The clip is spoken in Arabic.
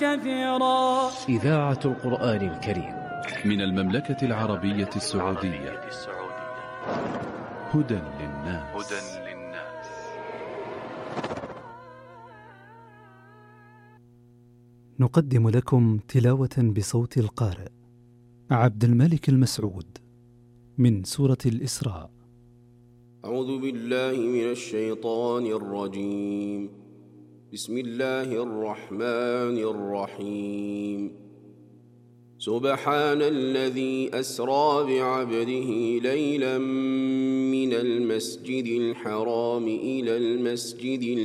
كثيرا. إذاعة القرآن الكريم من المملكة العربية السعودية. هدى للناس. نقدم لكم تلاوة بصوت القارئ عبد الملك المسعود من سورة الإسراء. أعوذ بالله من الشيطان الرجيم. بسم الله الرحمن الرحيم. سبحان الذي أسرى بعبده ليلا من المسجد الحرام إلى المسجد